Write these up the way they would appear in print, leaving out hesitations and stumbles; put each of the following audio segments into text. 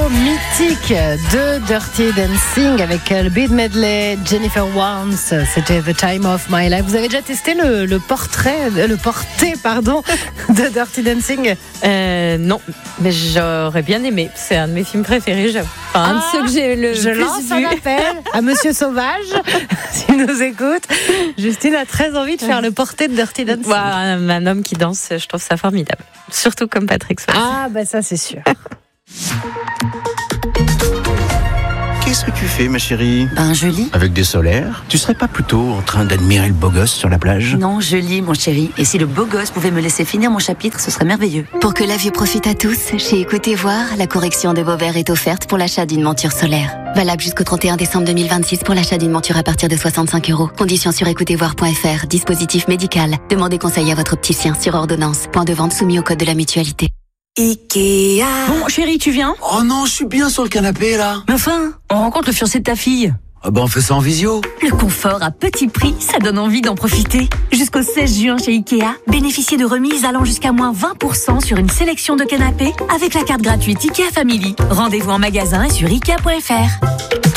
mythique de Dirty Dancing avec le beat medley Jennifer Warnes. C'était The Time of My Life. Vous avez déjà testé le porté de Dirty Dancing? Non, mais j'aurais bien aimé. C'est un de mes films préférés. Un de ceux que j'ai le plus vu. Je lance un appel à Monsieur Sauvage, s'il nous écoute. Justine a très envie de faire le porté de Dirty Dancing. Un homme qui danse, je trouve ça formidable. Surtout comme Patrick Swayze. Ah, bah ça c'est sûr. Qu'est-ce que tu fais, ma chérie? Je lis. Avec des solaires? Tu serais pas plutôt en train d'admirer le beau gosse sur la plage? Non, je lis, mon chéri. Et si le beau gosse pouvait me laisser finir mon chapitre, ce serait merveilleux. Pour que la vue profite à tous, chez Écoutez Voir, la correction de vos verres est offerte pour l'achat d'une monture solaire. Valable jusqu'au 31 décembre 2026 pour l'achat d'une monture à partir de 65 €. Conditions sur écoutezvoir.fr. Dispositif médical. Demandez conseil à votre opticien sur ordonnance. Point de vente soumis au code de la mutualité. Ikea. Bon, chéri, tu viens? Oh non, je suis bien sur le canapé, là. Mais enfin, on rencontre le fiancé de ta fille. Ah bah on fait ça en visio. Le confort à petit prix, ça donne envie d'en profiter. Jusqu'au 16 juin chez Ikea, bénéficiez de remises allant jusqu'à moins 20% sur une sélection de canapés avec la carte gratuite Ikea Family. Rendez-vous en magasin et sur Ikea.fr.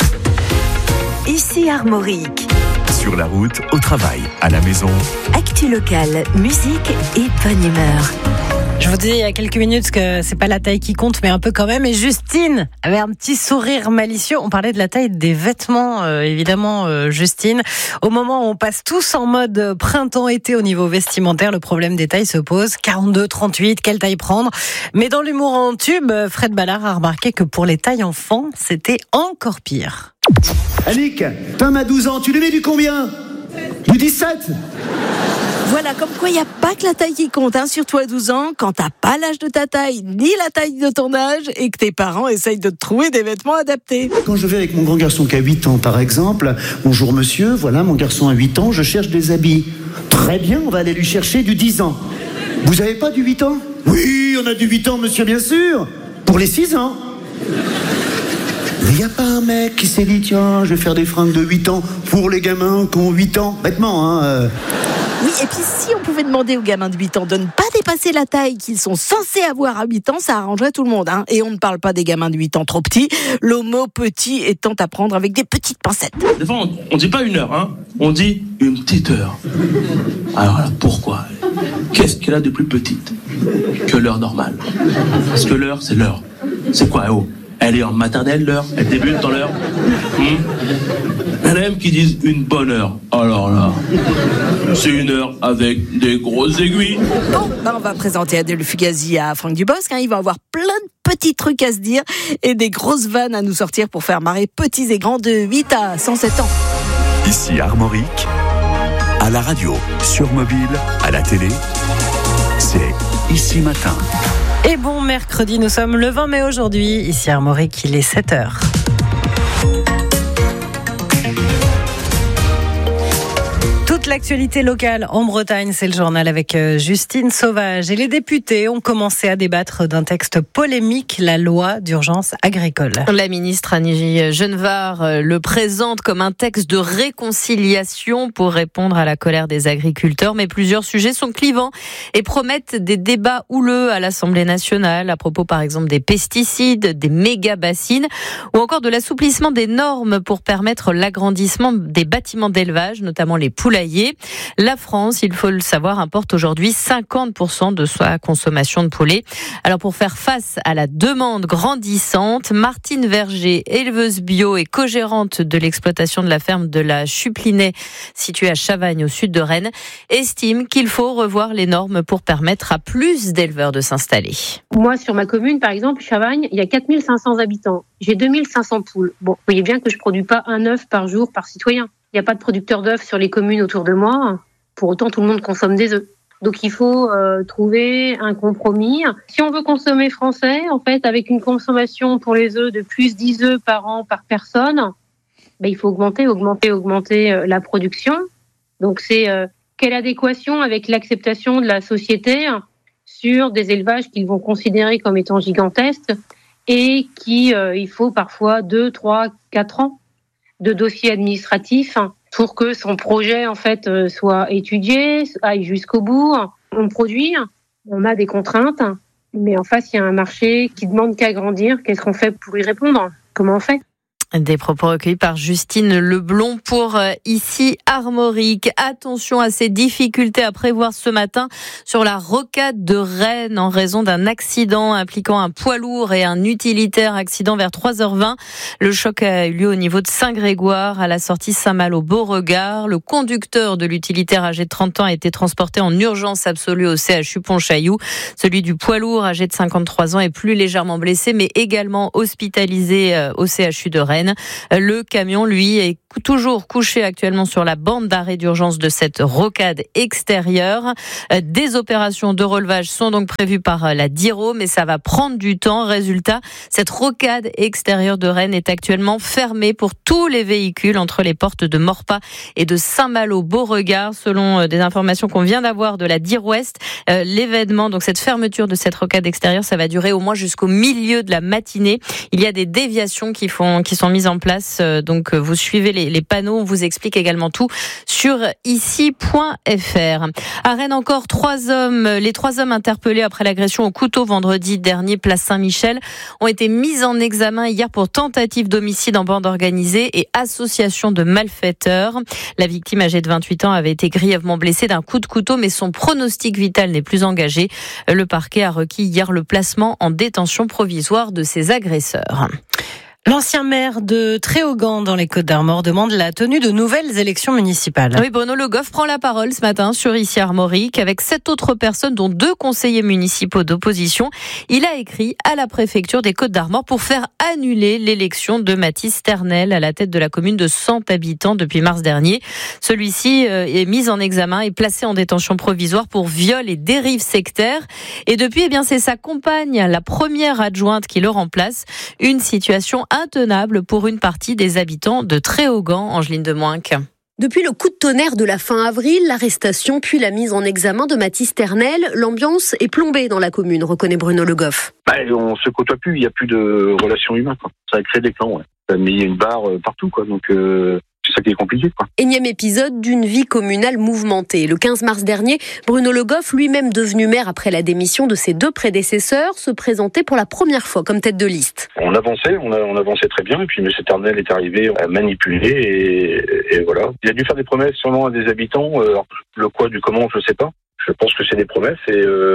Ici Armorique. Sur la route, au travail, à la maison. Actu locale, musique et bonne humeur. Je vous disais il y a quelques minutes que c'est pas la taille qui compte, mais un peu quand même. Et Justine avait un petit sourire malicieux. On parlait de la taille des vêtements, évidemment, Justine. Au moment où on passe tous en mode printemps-été au niveau vestimentaire, le problème des tailles se pose. 42, 38, quelle taille prendre? Mais dans l'humour en tube, Fred Ballard a remarqué que pour les tailles enfants, c'était encore pire. Annick, Tom a 12 ans, tu lui mets du combien? Du 17? Voilà, comme quoi il n'y a pas que la taille qui compte, surtout à 12 ans, quand t'as pas l'âge de ta taille, ni la taille de ton âge, et que tes parents essayent de te trouver des vêtements adaptés. Quand je vais avec mon grand garçon qui a 8 ans, par exemple, bonjour monsieur, voilà, mon garçon a 8 ans, je cherche des habits. Très bien, on va aller lui chercher du 10 ans. Vous avez pas du 8 ans? Oui, on a du 8 ans, monsieur, bien sûr. Pour les 6 ans. Il n'y a pas un mec qui s'est dit, tiens, je vais faire des fringues de 8 ans pour les gamins qui ont 8 ans. Bêtement, Oui, et puis si on pouvait demander aux gamins de 8 ans de ne pas dépasser la taille qu'ils sont censés avoir à 8 ans, ça arrangerait tout le monde. Et on ne parle pas des gamins de 8 ans trop petits, le mot petit étant à prendre avec des petites pincettes. Des fois, on dit pas 1 heure, on dit une petite heure. Alors là, pourquoi? Qu'est-ce qu'elle a de plus petite que l'heure normale? Parce que l'heure, c'est l'heure. C'est quoi, elle est en maternelle, l'heure? Elle débute dans l'heure? Il y en a même qui disent une bonne heure. Alors là, c'est 1 heure avec des grosses aiguilles. Bon, on va présenter Adèle Fugazi à Franck Dubosc. Il va avoir plein de petits trucs à se dire et des grosses vannes à nous sortir pour faire marrer petits et grands de 8 à 107 ans. Ici Armorique, à la radio, sur mobile, à la télé, c'est Ici Matin. Et bon mercredi, nous sommes le 20 mai aujourd'hui. Ici Armorique, il est 7h. Toute l'actualité locale en Bretagne, c'est le journal avec Justine Sauvage. Et les députés ont commencé à débattre d'un texte polémique, la loi d'urgence agricole. La ministre Annie Genevard le présente comme un texte de réconciliation pour répondre à la colère des agriculteurs. Mais plusieurs sujets sont clivants et promettent des débats houleux à l'Assemblée nationale à propos par exemple des pesticides, des méga-bassines ou encore de l'assouplissement des normes pour permettre l'agrandissement des bâtiments d'élevage, notamment les poulaillers. La France, il faut le savoir, importe aujourd'hui 50% de sa consommation de poulet. Alors pour faire face à la demande grandissante, Martine Verger, éleveuse bio et co-gérante de l'exploitation de la ferme de la Chuplinay, située à Chavagne au sud de Rennes, estime qu'il faut revoir les normes pour permettre à plus d'éleveurs de s'installer. Moi, sur ma commune, par exemple, Chavagne, il y a 4500 habitants. J'ai 2500 poules. Bon, vous voyez bien que je ne produis pas un œuf par jour par citoyen. Il n'y a pas de producteurs d'œufs sur les communes autour de moi. Pour autant, tout le monde consomme des œufs. Donc, il faut trouver un compromis. Si on veut consommer français, en fait, avec une consommation pour les œufs de plus 10 œufs par an par personne, il faut augmenter la production. Donc, c'est quelle adéquation avec l'acceptation de la société sur des élevages qu'ils vont considérer comme étant gigantesques et qui, il faut parfois 2, 3, 4 ans de dossiers administratifs pour que son projet en fait soit étudié, aille jusqu'au bout. On produit, on a des contraintes Mais en face, il y a un marché qui demande qu'à grandir. Qu'est-ce qu'on fait pour y répondre ? Comment on fait ? Des propos recueillis par Justine Leblond pour Ici Armorique. Attention à ces difficultés à prévoir ce matin sur la rocade de Rennes en raison d'un accident impliquant un poids lourd et un utilitaire. Accident vers 3h20. Le choc a eu lieu au niveau de Saint-Grégoire à la sortie Saint-Malo-Beauregard. Le conducteur de l'utilitaire âgé de 30 ans a été transporté en urgence absolue au CHU Pontchaillou. Celui du poids lourd âgé de 53 ans est plus légèrement blessé mais également hospitalisé au CHU de Rennes. Le camion, lui, est toujours couché actuellement sur la bande d'arrêt d'urgence de cette rocade extérieure. Des opérations de relevage sont donc prévues par la DIRO, mais ça va prendre du temps. Résultat, cette rocade extérieure de Rennes est actuellement fermée pour tous les véhicules entre les portes de Maurepas et de Saint-Malo-Beauregard. Selon des informations qu'on vient d'avoir de la DIR Ouest, l'événement, donc cette fermeture de cette rocade extérieure, ça va durer au moins jusqu'au milieu de la matinée. Il y a des déviations qui sont mises en place, donc vous suivez les panneaux, on vous explique également tout sur ici.fr. À Rennes encore, les trois hommes interpellés après l'agression au couteau vendredi dernier, place Saint-Michel, ont été mis en examen hier pour tentative d'homicide en bande organisée et association de malfaiteurs. La victime âgée de 28 ans avait été grièvement blessée d'un coup de couteau, mais son pronostic vital n'est plus engagé. Le parquet a requis hier le placement en détention provisoire de ses agresseurs. L'ancien maire de Tréaugan dans les Côtes-d'Armor demande la tenue de nouvelles élections municipales. Oui, Bruno Le Goff prend la parole ce matin sur Ici Armorique avec 7 autres personnes, dont 2 conseillers municipaux d'opposition. Il a écrit à la préfecture des Côtes-d'Armor pour faire annuler l'élection de Mathis Ternel à la tête de la commune de 100 habitants depuis mars dernier. Celui-ci est mis en examen et placé en détention provisoire pour viol et dérive sectaire. Et depuis, c'est sa compagne, la première adjointe, qui le remplace. Une situation intenable pour une partie des habitants de Tréaugan. Angeline Demoinck. Depuis le coup de tonnerre de la fin avril, l'arrestation puis la mise en examen de Mathis Ternel, l'ambiance est plombée dans la commune, reconnaît Bruno Le Goff. On se côtoie plus, il n'y a plus de relations humaines. Ça a créé des clans. Ouais. Ça a mis une barre partout. Donc c'est ça qui est compliqué. Énième épisode d'une vie communale mouvementée. Le 15 mars dernier, Bruno Le Goff, lui-même devenu maire après la démission de ses 2 prédécesseurs, se présentait pour la première fois comme tête de liste. On avançait très bien, et puis M. Ternel est arrivé à manipuler, et voilà. Il a dû faire des promesses sûrement à des habitants, le quoi, du comment, je ne sais pas. Je pense que c'est des promesses et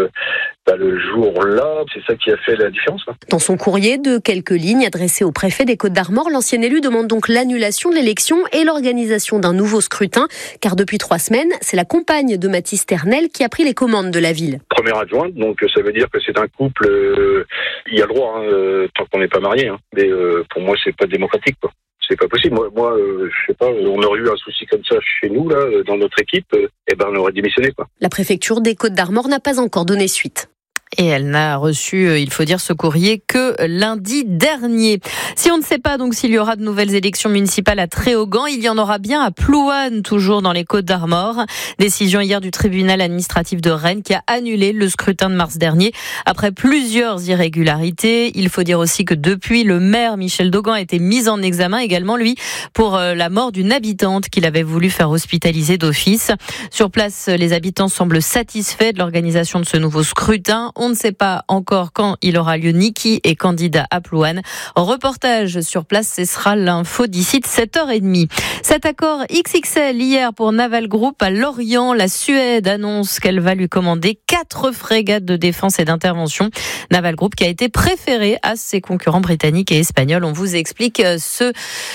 le jour-là, c'est ça qui a fait la différence. Dans son courrier de quelques lignes adressé au préfet des Côtes-d'Armor, l'ancien élu demande donc l'annulation de l'élection et l'organisation d'un nouveau scrutin, car depuis 3 semaines, c'est la compagne de Mathis Ternel qui a pris les commandes de la ville. Première adjointe, donc ça veut dire que c'est un couple, il y a le droit, tant qu'on n'est pas marié, mais pour moi c'est pas démocratique. C'est pas possible. Moi, je sais pas, on aurait eu un souci comme ça chez nous, là, dans notre équipe, on aurait démissionné, La préfecture des Côtes-d'Armor n'a pas encore donné suite. Et elle n'a reçu, il faut dire, ce courrier que lundi dernier. Si on ne sait pas donc s'il y aura de nouvelles élections municipales à Tréaugan, il y en aura bien à Plouane, toujours dans les Côtes-d'Armor. Décision hier du tribunal administratif de Rennes qui a annulé le scrutin de mars dernier après plusieurs irrégularités. Il faut dire aussi que depuis, le maire Michel Daugan a été mis en examen également, lui, pour la mort d'une habitante qu'il avait voulu faire hospitaliser d'office. Sur place, les habitants semblent satisfaits de l'organisation de ce nouveau scrutin. On ne sait pas encore quand il aura lieu ni qui est candidat à Plouane. Reportage sur place, ce sera l'info d'ici de 7h30. Cet accord XXL hier pour Naval Group à Lorient. La Suède annonce qu'elle va lui commander 4 frégates de défense et d'intervention. Naval Group qui a été préféré à ses concurrents britanniques et espagnols. On vous explique ce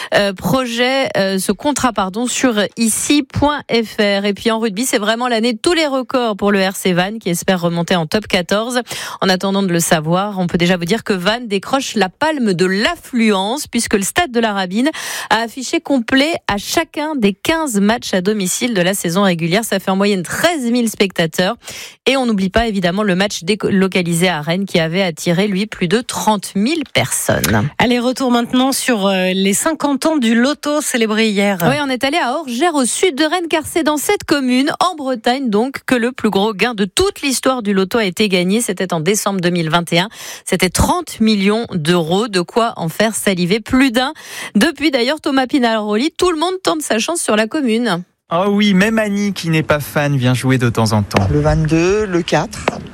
contrat sur ici.fr. Et puis en rugby, c'est vraiment l'année de tous les records pour le RC Vannes qui espère remonter en top 14. En attendant de le savoir, on peut déjà vous dire que Vannes décroche la palme de l'affluence puisque le stade de la Rabine a affiché complet à chacun des 15 matchs à domicile de la saison régulière. Ça fait en moyenne 13 000 spectateurs. Et on n'oublie pas évidemment le match délocalisé à Rennes qui avait attiré, lui, plus de 30 000 personnes. Allez, retour maintenant sur les 50 ans du loto célébré hier. Oui, on est allé à Orgères au sud de Rennes car c'est dans cette commune, en Bretagne donc, que le plus gros gain de toute l'histoire du loto a été gagné. C'était en décembre 2021. C'était 30 millions d'euros, de quoi en faire saliver plus d'un. Depuis d'ailleurs, Thomas Pinaroli, tout le monde tente sa chance sur la commune. Oh oui, même Annie, qui n'est pas fan, vient jouer de temps en temps. Le 22, le 4,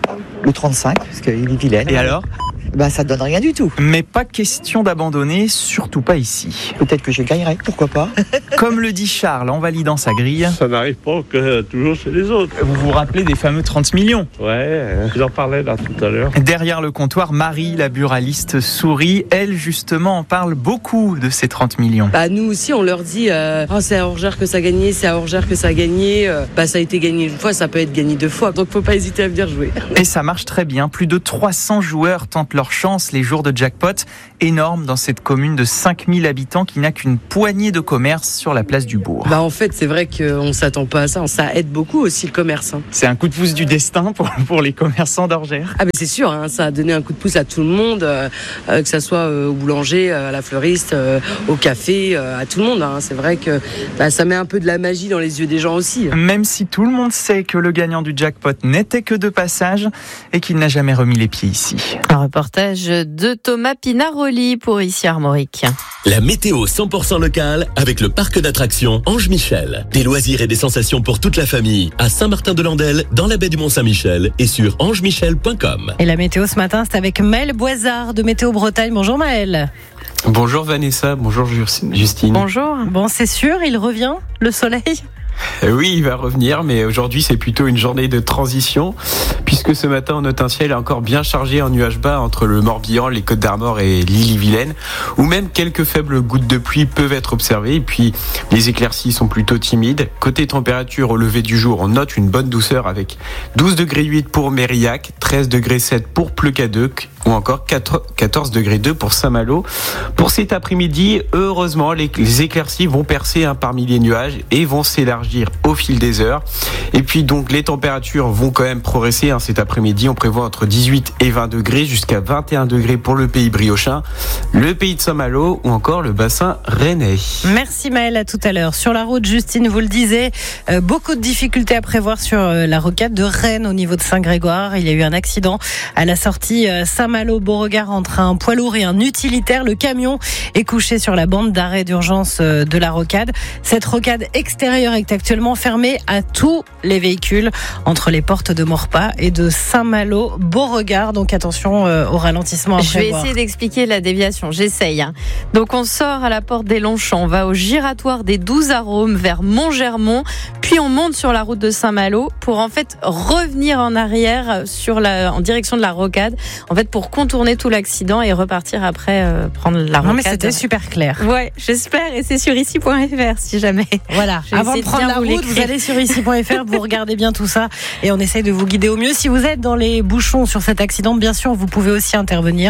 le 35, parce qu'il est vilaine. Et alors ? Ça donne rien du tout. Mais pas question d'abandonner, surtout pas ici. Peut-être que je gagnerai, pourquoi pas. Comme le dit Charles en validant sa grille. Ça n'arrive pas que toujours chez les autres. Vous vous rappelez des fameux 30 millions ? Ouais, j'en parlais là tout à l'heure. Derrière le comptoir, Marie, la buraliste, sourit. Elle, justement, en parle beaucoup de ces 30 millions. Nous aussi, on leur dit c'est à Orgères que ça a gagné, c'est à Orgères que ça a gagné. Ça a été gagné une fois, ça peut être gagné 2 fois. Donc faut pas hésiter à venir jouer. Et ça marche très bien. Plus de 300 joueurs tentent leur chance les jours de jackpot. Énorme dans cette commune de 5000 habitants qui n'a qu'une poignée de commerces sur la place du bourg. En fait, c'est vrai qu'on s'attend pas à ça. Ça aide beaucoup aussi le commerce. C'est un coup de pouce du destin pour les commerçants d'Orgères. C'est sûr, ça a donné un coup de pouce à tout le monde, que ça soit au boulanger, à la fleuriste, au café, à tout le monde. C'est vrai que ça met un peu de la magie dans les yeux des gens aussi. Même si tout le monde sait que le gagnant du jackpot n'était que de passage et qu'il n'a jamais remis les pieds ici. Un reportage de Thomas Pinaroli pour Ici Armorique. La météo 100% locale avec le parc d'attractions Ange Michel. Des loisirs et des sensations pour toute la famille à Saint-Martin-de-Landelle, dans la baie du Mont-Saint-Michel et sur angemichel.com. Et la météo ce matin, c'est avec Maël Boisard de Météo Bretagne. Bonjour Maël. Bonjour Vanessa, bonjour Justine. Bonjour. Bon, c'est sûr, il revient, le soleil ? Oui, il va revenir, mais aujourd'hui c'est plutôt une journée de transition, puisque ce matin on note un ciel encore bien chargé en nuages bas entre le Morbihan, les Côtes-d'Armor et l'Ille-et-Vilaine, où même quelques faibles gouttes de pluie peuvent être observées, et puis les éclaircies sont plutôt timides. Côté température, au lever du jour, on note une bonne douceur avec 12,8 degrés pour Mérillac, 13,7 degrés pour Pleucadeuc, ou encore 14,2 degrés pour Saint-Malo. Pour cet après-midi, heureusement, les éclaircies vont percer parmi les nuages et vont s'élargir au fil des heures. Et puis donc les températures vont quand même progresser cet après-midi. On prévoit entre 18 et 20 degrés jusqu'à 21 degrés pour le pays briochin, le pays de Saint-Malo ou encore le bassin rennais. Merci Maëlle, à tout à l'heure. Sur la route, Justine, vous le disiez, beaucoup de difficultés à prévoir sur la rocade de Rennes au niveau de Saint-Grégoire. Il y a eu un accident à la sortie Saint-Malo-Beauregard entre un poids lourd et un utilitaire. Le camion est couché sur la bande d'arrêt d'urgence de la rocade. Cette rocade extérieure est actuellement fermée à tous les véhicules entre les portes de Maurepas et de Saint-Malo-Beauregard. Donc attention au ralentissement à prévoir. Je vais essayer d'expliquer la déviation. J'essaye. Donc on sort à la porte des Longchamps, on va au giratoire des 12 Arômes vers Montgermont, puis on monte sur la route de Saint-Malo pour en fait revenir en arrière en direction de la rocade, en fait pour contourner tout l'accident et repartir après prendre la rocade. Non mais c'était super clair. Ouais, j'espère, et c'est sur ici.fr si jamais. Voilà, avant de prendre la route, vous allez sur ici.fr, vous regardez bien tout ça et on essaye de vous guider au mieux. Si vous êtes dans les bouchons sur cet accident, bien sûr, vous pouvez aussi intervenir.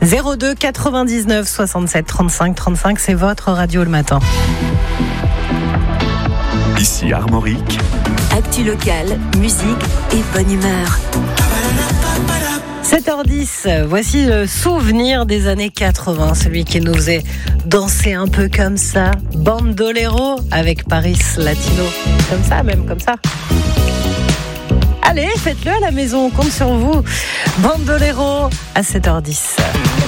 02 99 67 35 35, c'est votre radio le matin. Ici Armorique. Actu locale, musique et bonne humeur. 7h10, voici le souvenir des années 80, celui qui nous faisait danser un peu comme ça. Bandolero avec Paris Latino. Comme ça, même comme ça. Allez, faites-le à la maison, on compte sur vous. Bandolero à 7h10.